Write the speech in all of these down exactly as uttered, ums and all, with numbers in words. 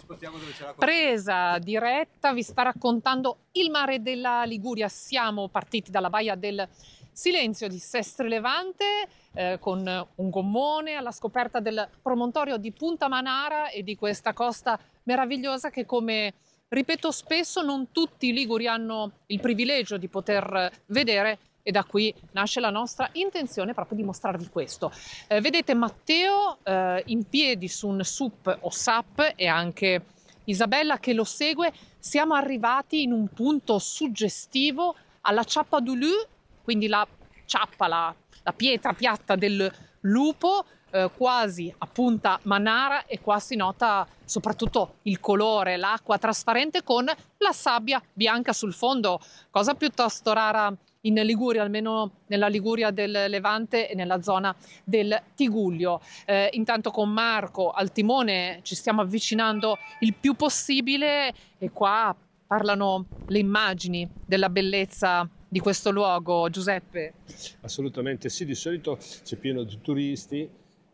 presa diretta, vi sta raccontando il mare della Liguria. Siamo partiti dalla Baia del Silenzio di Sestri Levante eh, con un gommone alla scoperta del promontorio di Punta Manara e di questa costa meravigliosa che, come ripeto spesso, non tutti i liguri hanno il privilegio di poter vedere, e da qui nasce la nostra intenzione proprio di mostrarvi questo. Eh, vedete Matteo eh, in piedi su un S U P o S A P e anche Isabella che lo segue. Siamo arrivati in un punto suggestivo alla Ciappa du Loup, quindi la ciappa, la, la pietra piatta del lupo, eh, quasi a Punta Manara, e qua si nota soprattutto il colore, l'acqua trasparente con la sabbia bianca sul fondo, cosa piuttosto rara in Liguria, almeno nella Liguria del Levante e nella zona del Tigullio. Eh, intanto con Marco al timone ci stiamo avvicinando il più possibile e qua parlano le immagini della bellezza di questo luogo, Giuseppe. Assolutamente sì, di solito c'è pieno di turisti.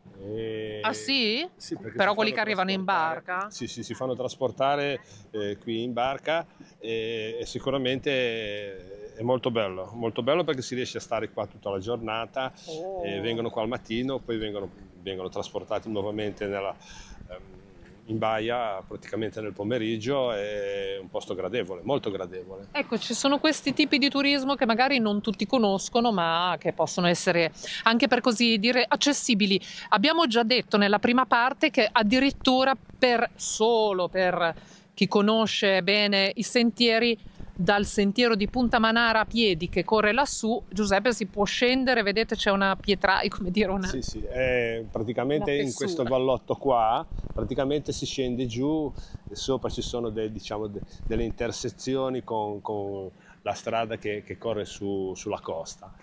E... Ah sì? Sì, però quelli che arrivano in barca? Sì, sì, si fanno trasportare eh, qui in barca e, e sicuramente è molto bello, molto bello perché si riesce a stare qua tutta la giornata, oh. e vengono qua al mattino, poi vengono, vengono trasportati nuovamente nella, ehm, in baia praticamente nel pomeriggio. È un posto gradevole, molto gradevole. Ecco, ci sono questi tipi di turismo che magari non tutti conoscono, ma che possono essere anche, per così dire, accessibili. Abbiamo già detto nella prima parte che addirittura per solo per chi conosce bene i sentieri, dal sentiero di Punta Manara a piedi che corre lassù, Giuseppe, si può scendere, vedete c'è una pietra, come dire una... Sì, sì, è praticamente in questo vallotto qua, praticamente si scende giù e sopra ci sono de, diciamo, de, delle intersezioni con, con la strada che, che corre su, sulla costa.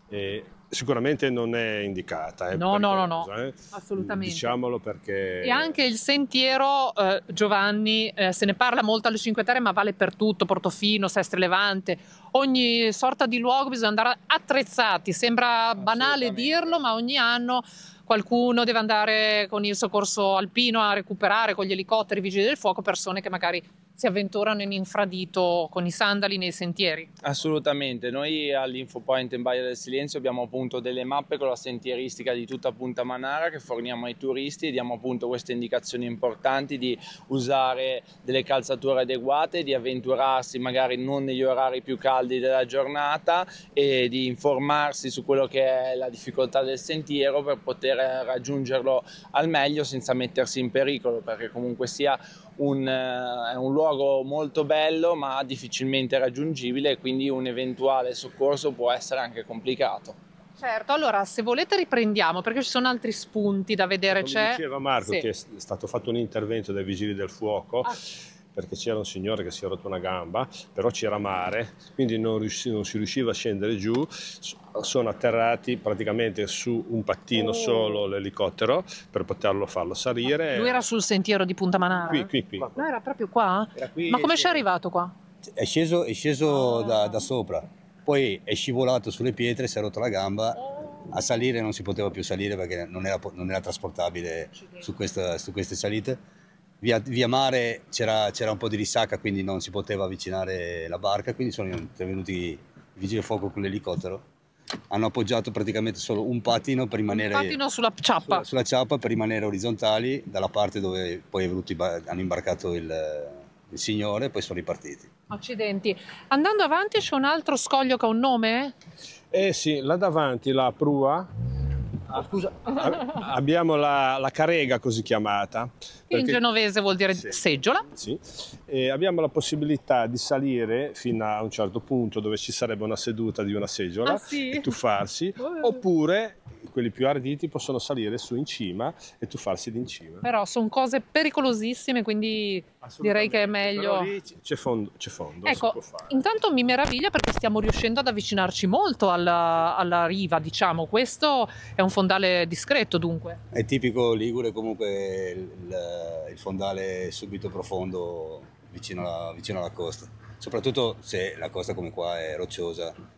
E sicuramente non è indicata. Eh, no, no, no, no, eh? assolutamente. Diciamolo perché... E anche il sentiero, eh, Giovanni, eh, se ne parla molto alle Cinque Terre, ma vale per tutto, Portofino, Sestri Levante, ogni sorta di luogo bisogna andare attrezzati. Sembra banale dirlo, ma ogni anno qualcuno deve andare con il soccorso alpino a recuperare con gli elicotteri, i vigili del fuoco, persone che magari si avventurano in infradito con i sandali nei sentieri. Assolutamente, noi all'Infopoint in Baia del Silenzio abbiamo appunto delle mappe con la sentieristica di tutta Punta Manara che forniamo ai turisti e diamo appunto queste indicazioni importanti di usare delle calzature adeguate, di avventurarsi magari non negli orari più caldi della giornata e di informarsi su quello che è la difficoltà del sentiero per poter raggiungerlo al meglio senza mettersi in pericolo, perché comunque sia un, è un luogo molto bello ma difficilmente raggiungibile e quindi un eventuale soccorso può essere anche complicato. Certo, allora se volete riprendiamo perché ci sono altri spunti da vedere. Come c'è... diceva Marco, sì. che è stato fatto un intervento dai vigili del fuoco, ah. perché c'era un signore che si è rotto una gamba, però c'era mare, quindi non, riusci, non si riusciva a scendere giù. Sono atterrati praticamente su un pattino oh. solo l'elicottero per poterlo farlo salire. Lui era sul sentiero di Punta Manara? Qui, qui, qui. No, era proprio qua? Era qui. Ma come ci è arrivato qua? È sceso, è sceso ah. da, da sopra, poi è scivolato sulle pietre, si è rotto la gamba. A salire non si poteva più salire perché non era, non era trasportabile su, questa, su queste salite. Via, via mare c'era, c'era un po' di risacca, quindi non si poteva avvicinare la barca, quindi sono intervenuti i vigili del fuoco con l'elicottero. Hanno appoggiato praticamente solo un pattino per rimanere un pattino sulla ciappa. Sulla, sulla ciappa per rimanere orizzontali dalla parte dove poi è venuto, hanno imbarcato il, il signore e poi sono ripartiti. Accidenti. Andando avanti c'è un altro scoglio che ha un nome? Eh sì, là davanti, la prua, oh, scusa. abbiamo la, la carrega così chiamata. Che in genovese vuol dire sì, seggiola. Sì, e abbiamo la possibilità di salire fino a un certo punto dove ci sarebbe una seduta di una seggiola ah, sì? e tuffarsi, oh. oppure quelli più arditi possono salire su in cima e tuffarsi di in cima. Però sono cose pericolosissime, quindi direi che è meglio. Però lì c'è fondo, c'è fondo. Ecco, si può fare. Intanto mi meraviglia perché stiamo riuscendo ad avvicinarci molto alla, alla riva, diciamo. Questo è un fondale discreto, dunque. È tipico ligure comunque il, il fondale subito profondo vicino alla, vicino alla costa. Soprattutto se la costa come qua è rocciosa,